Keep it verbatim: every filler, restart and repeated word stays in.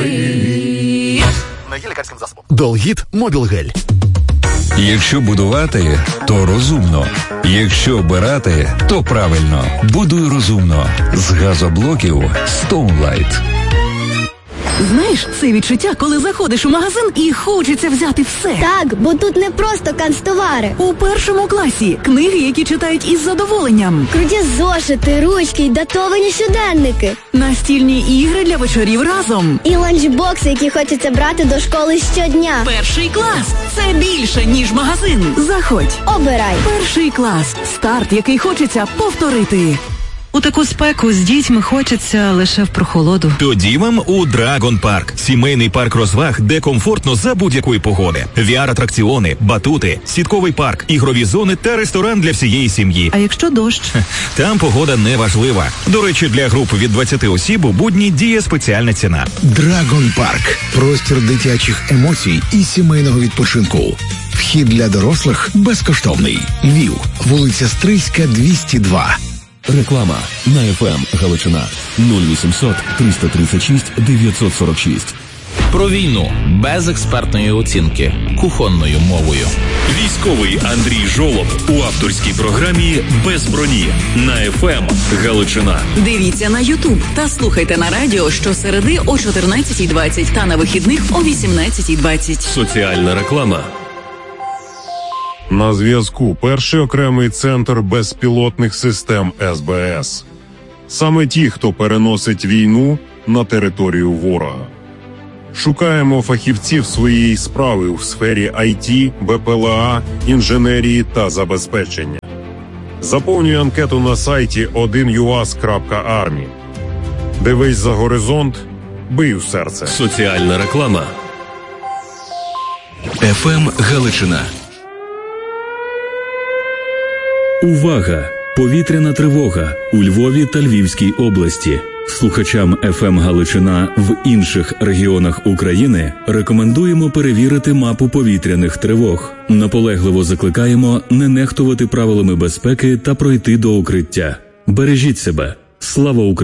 Не є лікарським засобом. Долгіт Мобілгель. Якщо будувати, то розумно. Якщо обирати, то правильно. Будуй розумно. З газоблоків Stoneline. Знаєш, це відчуття, коли заходиш у магазин і хочеться взяти все. Так, бо тут не просто канцтовари. У першому класі книги, які читають із задоволенням. Круті зошити, ручки й датовані щоденники. Настільні ігри для вечорів разом. І ланчбокси, які хочеться брати до школи щодня. Перший клас – це більше, ніж магазин. Заходь. Обирай. Перший клас – старт, який хочеться повторити. У таку спеку з дітьми хочеться лише в прохолоду. Тоді вам у Драгон Парк. Сімейний парк розваг, де комфортно за будь-якої погоди. ві ар-атракціони, батути, сітковий парк, ігрові зони та ресторан для всієї сім'ї. А якщо дощ? Там погода не важлива. До речі, для груп від двадцяти осіб у будні діє спеціальна ціна. Драгон Парк. Простір дитячих емоцій і сімейного відпочинку. Вхід для дорослих безкоштовний. Львів. Вулиця Стрийська, двісті два. Реклама на еф ем Галичина нуль вісімсот триста тридцять шість дев'ятсот сорок шість. Про війну без експертної оцінки кухонною мовою. Військовий Андрій Жолоб у авторській програмі «Без броні» на еф ем Галичина. Дивіться на Ютуб та слухайте на радіо щосереди о чотирнадцятій двадцять та на вихідних о вісімнадцятій двадцять. Соціальна реклама. На зв'язку перший окремий центр безпілотних систем ес бе ес. Саме ті, хто переносить війну на територію ворога. Шукаємо фахівців своєї справи у сфері ай ті, бе пе ел а, інженерії та забезпечення. Заповнюй анкету на сайті один ю ас крапка армі. Дивись за горизонт, бий у серце. Соціальна реклама. еф ем Галичина. Увага! Повітряна тривога у Львові та Львівській області. Слухачам еф ем Галичина в інших регіонах України рекомендуємо перевірити мапу повітряних тривог. Наполегливо закликаємо не нехтувати правилами безпеки та пройти до укриття. Бережіть себе. Слава Україні!